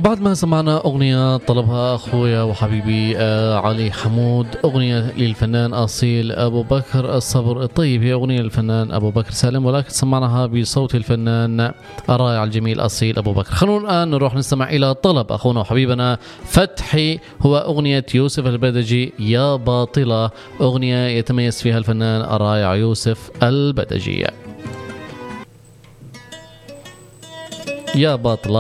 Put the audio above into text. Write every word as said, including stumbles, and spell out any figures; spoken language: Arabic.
وبعد ما سمعنا أغنية طلبها أخويا وحبيبي آه علي حمود، أغنية للفنان أصيل أبو بكر الصبر الطيب، هي أغنية للفنان أبو بكر سالم ولكن سمعناها بصوت الفنان الرائع الجميل أصيل أبو بكر. خلونا الآن نروح نستمع إلى طلب أخونا وحبيبنا فتحي، هو أغنية يوسف البدجي يا باطلة، أغنية يتميز فيها الفنان الرائع يوسف البدجي. يا باطلة